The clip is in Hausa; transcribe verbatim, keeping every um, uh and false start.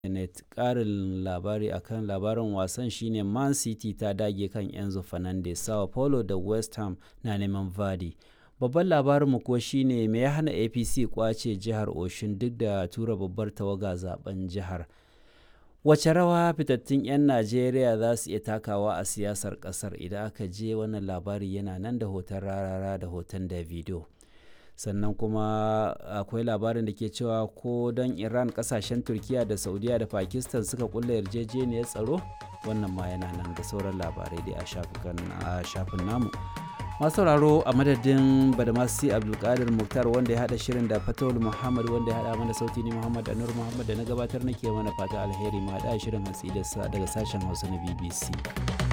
Net. Ƙarin labari akan labarin wasan shine Man City ta dage kan Enzo Fernandez, Sao Paulo da West Ham na neman Vardy. Babban labarinmu kuwa shine me ya hana A P C kwace jihar Oshun duk da tura babbar tawaga zaben jihar. Wace rawa fitattun 'yan Najeriya za su iya takawa a siyasar ƙasar? Idan aka je wannan labari yana nan da hoton Rarara da hoton Davido. Sannan kuma akwai labarin da ke cewa ko don Iran, kasashen Turkiya da Saudiya da Pakistan suka kulla yarjejeniyar tsaro, wannan ma yana nan da sauran labarai dai a shafin namu. Masu sauraro, a madadin Badamasi Abdulkadir Muktar wanda ya hada shirin da Fatawul Muhammad wanda ya hada mana sauti ni Muhammad Anur Muhammad da na gabatar nake mana fata alheri, ma hada shirin hantsi daga sashen Hausa na B B C.